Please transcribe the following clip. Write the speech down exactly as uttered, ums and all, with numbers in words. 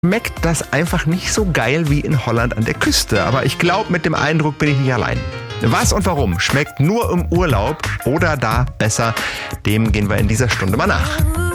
schmeckt das einfach nicht so geil wie in Holland an der Küste. Aber ich glaube, mit dem Eindruck bin ich nicht allein. Was und warum schmeckt nur im Urlaub oder da besser, dem gehen wir in dieser Stunde mal nach.